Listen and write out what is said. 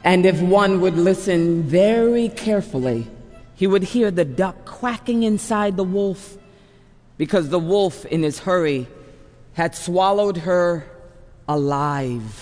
And if one would listen very carefully, he would hear the duck quacking inside the wolf, because the wolf, in his hurry, had swallowed her alive.